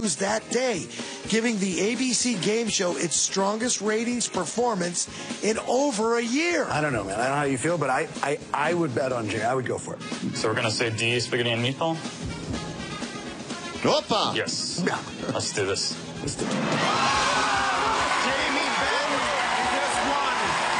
news that day, giving the ABC game show its strongest ratings performance in over a year. I don't know, man. I don't know how you feel, but I would bet on Jay. I would go for it. So we're going to say D, spaghetti and meatball? Opa! Yes. Let's do this. Let's do it. Jamie Benn just won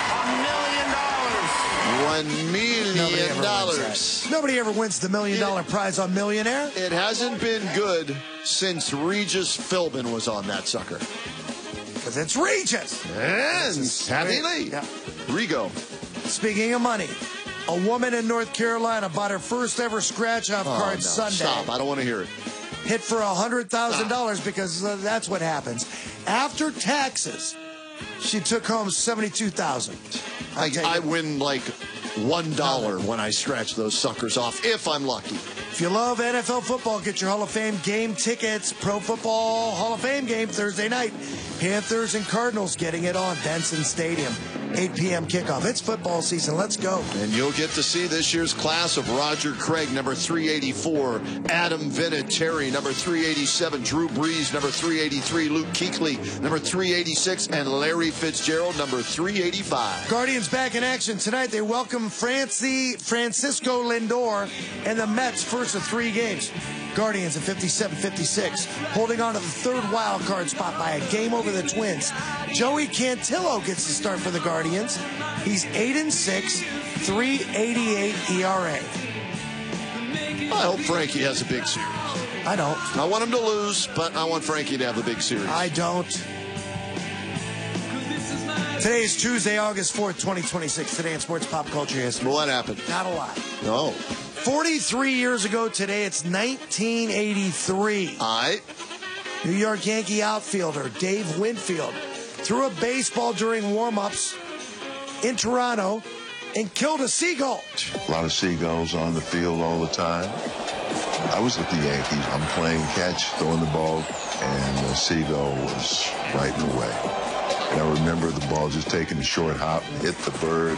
$1 million. $1 million. Nobody ever wins the $1 million prize on Millionaire. It hasn't been good since Regis Philbin was on that sucker. Because it's Regis. And Kathy Lee. Yeah. Rigo. Speaking of money, a woman in North Carolina bought her first ever scratch-off card Sunday. Stop. I don't want to hear it. Hit for $100,000 because that's what happens. After taxes, she took home $72,000. I win like $1 when I scratch those suckers off, if I'm lucky. If you love NFL football, get your Hall of Fame game tickets. Pro Football Hall of Fame game Thursday night. Panthers and Cardinals getting it on Benson Stadium. 8 p.m. kickoff. It's football season. Let's go. And you'll get to see this year's class of Roger Craig, number 384, Adam Vinatieri, number 387, Drew Brees, number 383, Luke Kuechly, number 386, and Larry Fitzgerald, number 385. Guardians back in action tonight. They welcome Francisco Lindor and the Mets first of 3 games. Guardians at 57-56, holding on to the third wild card spot by a game over the Twins. Joey Cantillo gets the start for the Guardians. He's 8-6, 3.88 ERA. I hope Frankie has a big series. I don't. I want him to lose, but I want Frankie to have a big series. I don't. Today is Tuesday, August 4th, 2026. Today in sports pop culture history. What happened? Not a lot. No. 43 years ago today, it's 1983. New York Yankee outfielder Dave Winfield threw a baseball during warm-ups in Toronto and killed a seagull. A lot of seagulls on the field all the time. I was with the Yankees. I'm playing catch, throwing the ball, and the seagull was right in the way. And I remember the ball just taking a short hop, hit the bird.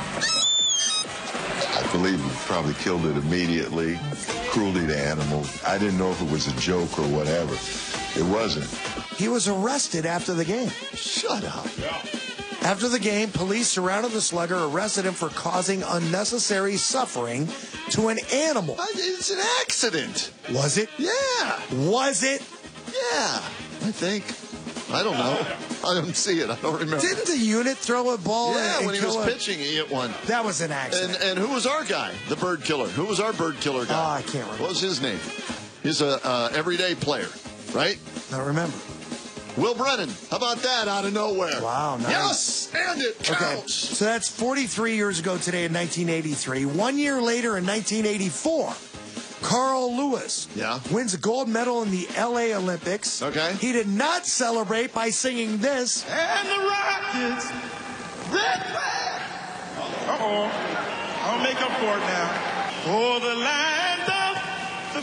I believe we probably killed it immediately. Cruelty to animals. I didn't know if it was a joke or whatever. It wasn't. He was arrested after the game. Shut up. Yeah. After the game, police surrounded the slugger, arrested him for causing unnecessary suffering to an animal. It's an accident. Was it? Yeah. Was it? Yeah. I think. I don't know. I don't see it. I don't remember. Didn't the unit throw a ball? Yeah, and when he was kill pitching, he hit one. That was an accident. And who was our guy? The bird killer. Who was our bird killer guy? Oh, I can't remember. What was his name? He's a everyday player, right? I remember. Will Brennan. How about that out of nowhere? Wow, nice. Yes, and it counts. Okay, so that's 43 years ago today in 1983. 1 year later in 1984, Carl Lewis wins a gold medal in the LA Olympics. Okay. He did not celebrate by singing this. And the Rockets, red flag. Uh-oh. I'll make up for it now. For the land of the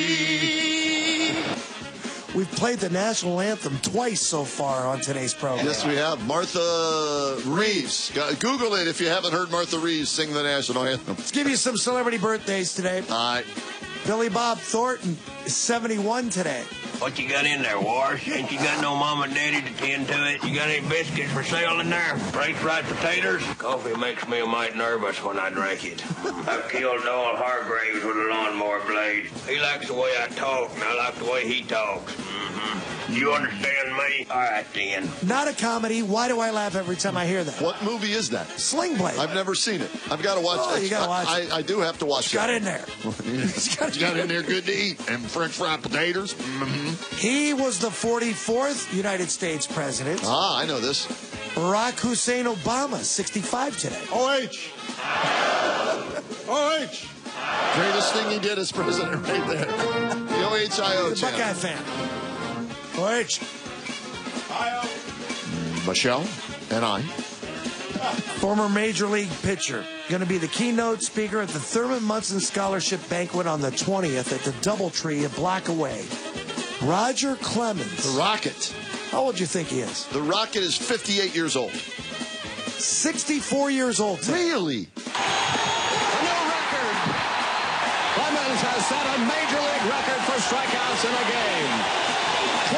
free. We've played the national anthem twice so far on today's program. Yes, we have. Martha Reeves. Google it if you haven't heard Martha Reeves sing the national anthem. Let's give you some celebrity birthdays today. All right. Billy Bob Thornton is 71 today. What you got in there, Wars? Ain't you got no mom and daddy to tend to it? You got any biscuits for sale in there? French fried potatoes? Coffee makes me a mite nervous when I drink it. I killed Doyle Hargraves with a lawnmower blade. He likes the way I talk, and I like the way he talks. You understand me? All right, then. Not a comedy. Why do I laugh every time I hear that? What movie is that? Sling Blade. I've never seen it. I've got to watch it. You got to watch it. I do have to watch It's it. got in there. It's got in there good to eat. And French fried potatoes. Mm-hmm. He was the 44th United States president. I know this. Barack Hussein Obama, 65 today. OH. Greatest thing he did as president right there. The OHIO The Buckeye fan. OH. Michelle and I. Former Major League pitcher. Going to be the keynote speaker at the Thurman Munson Scholarship Banquet on the 20th at the Doubletree a block away. Roger Clemens. The Rocket. How old do you think he is? The Rocket is 58 years old. 64 years old today. Really? A new record. Clemens has set a Major League record for strikeouts in a game.